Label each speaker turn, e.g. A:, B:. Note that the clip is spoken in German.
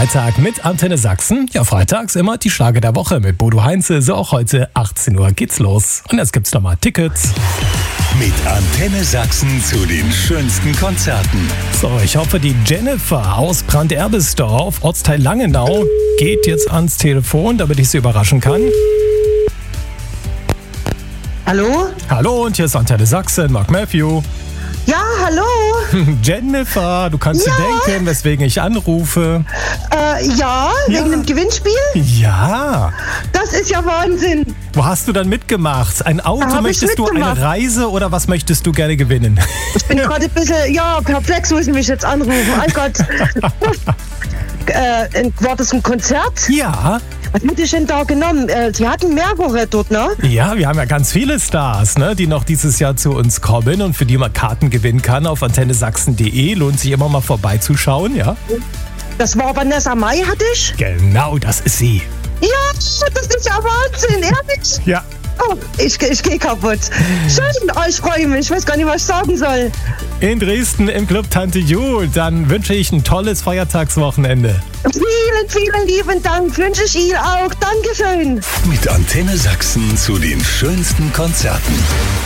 A: Freitag mit Antenne Sachsen. Ja, freitags immer die Schlager der Woche mit Bodo Heinze. So auch heute 18 Uhr geht's los. Und jetzt gibt's nochmal Tickets.
B: Mit Antenne Sachsen zu den schönsten Konzerten.
A: So, ich hoffe, die Jennifer aus Brand-Erbisdorf, Ortsteil Langenau, geht jetzt ans Telefon, damit ich sie überraschen kann.
C: Hallo?
A: Hallo, und hier ist Antenne Sachsen, Mark Matthew.
C: Ja, hallo?
A: Jennifer, du kannst dir denken, weswegen ich anrufe.
C: Ja, wegen dem Gewinnspiel?
A: Ja.
C: Das ist ja Wahnsinn.
A: Wo hast du dann mitgemacht? Ein Auto,
C: Hab ich
A: möchtest du, eine
C: mitgemacht.
A: Reise oder was möchtest du gerne gewinnen?
C: Ich bin gerade ein bisschen, perplex, muss ich mich jetzt anrufen. Oh Gott. War das ein Konzert?
A: Ja.
C: Was hätte ich denn da genommen? Sie hatten mehrere dort, ne?
A: Ja, wir haben ja ganz viele Stars, ne, die noch dieses Jahr zu uns kommen und für die man Karten gewinnen kann auf antennesachsen.de. Lohnt sich immer mal vorbeizuschauen, ja? Das
C: war Vanessa Mai, hatte ich?
A: Genau, das ist sie.
C: Ja, das ist ja Wahnsinn, ehrlich?
A: Ja.
C: Oh, ich gehe kaputt. Schön, ich freue mich. Ich weiß gar nicht, was ich sagen soll.
A: In Dresden im Club Tante Jul. Dann wünsche ich ein tolles Feiertagswochenende.
C: Vielen, vielen lieben Dank. Wünsche ich Ihnen auch. Dankeschön.
B: Mit Antenne Sachsen zu den schönsten Konzerten.